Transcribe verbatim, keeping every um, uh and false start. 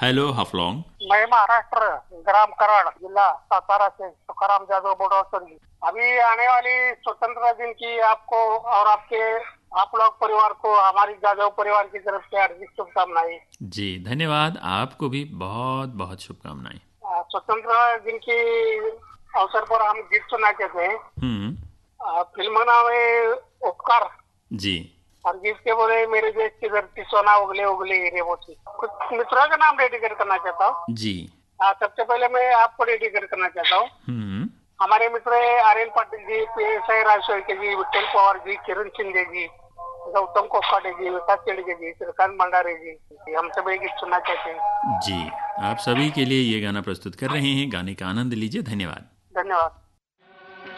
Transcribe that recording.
Hello Haflong. मैं महाराष्ट्र ग्राम कराड़ जिला सातारा से तुकाराम जाधव बोडोसर जी। अभी आने वाली स्वतंत्रता दिन की आपको और आपके आप लोग परिवार को हमारी जाधव परिवार की तरफ से हार्दिक शुभकामनाएं। जी धन्यवाद, आपको भी बहुत बहुत शुभकामनाएं। आ, स्वतंत्रता दिन की अवसर पर हम गीत सुनना चाहते हैं। हम्म आ, फिल्म का नाम है उपकार जी और गीत के बोले मेरे देश की धरती सोना उगले उगले हीरे मोती। कुछ मित्रों का नाम डेडिकेट करना चाहता हूँ। जी हाँ, सबसे पहले मैं आपको डेडिकेट करना चाहता हूँ। हम्म हमारे मित्र are N Patil ji, P S I Rajshekhar जी, विठ्ठल पवार जी, किरण शिंदे जी, गौतम कोकाटे जी, विकास चेड़के जी, श्रीकांत भंडारे जी, हम सब एक गीत सुनना चाहते हैं। जी, आप सभी के लिए ये गाना प्रस्तुत कर रहे हैं। गाने का आनंद लीजिए। धन्यवाद। धन्यवाद।